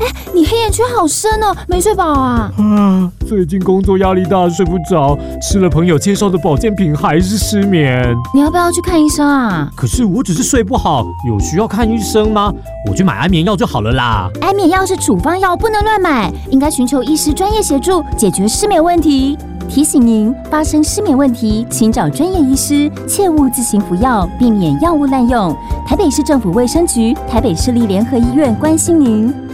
你黑眼圈好深哦，没睡饱啊？ 最近工作压力大，睡不着，吃了朋友介绍的保健品还是失眠。 你要不要去看医生啊？ 可是我只是睡不好，有需要看医生吗？我去买安眠药就好了啦。 安眠药是处方药，不能乱买，应该寻求医师专业协助，解决失眠问题。提醒您，发生失眠问题，请找专业医师，切勿自行服药，避免药物滥用。台北市政府卫生局、台北市立联合医院关心您。